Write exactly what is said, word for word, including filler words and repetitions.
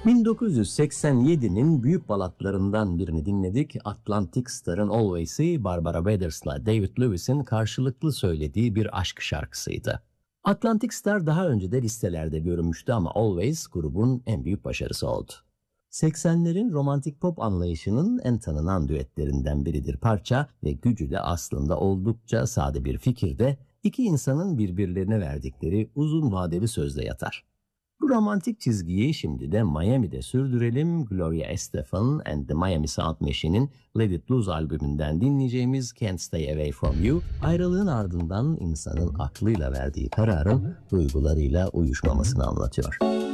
bin dokuz yüz seksen yedi'nin büyük balatlarından birini dinledik. Atlantic Star'ın Always'i Barbara Weathers'la David Lewis'in karşılıklı söylediği bir aşk şarkısıydı. Atlantic Star daha önce de listelerde görünmüştü ama Always grubun en büyük başarısı oldu. seksenlerin romantik pop anlayışının en tanınan düetlerinden biridir parça ve gücü de aslında oldukça sade bir fikirde iki insanın birbirlerine verdikleri uzun vadeli sözde yatar. Bu romantik çizgiyi şimdi de Miami'de sürdürelim. Gloria Estefan and the Miami Sound Machine'in Let It Loose albümünden dinleyeceğimiz Can't Stay Away From You, ayrılığın ardından insanın aklıyla verdiği kararın duygularıyla uyuşmamasını anlatıyor.